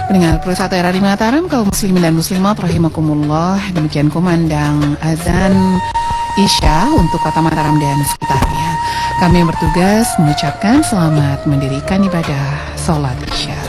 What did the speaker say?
Pendengar Pro 1 RRI Mataram, kaum muslimin dan muslimat rahimakumullah. Demikian kumandang azan Isya untuk kota Mataram dan sekitarnya. Kami yang bertugas mengucapkan selamat mendirikan ibadah sholat Isya.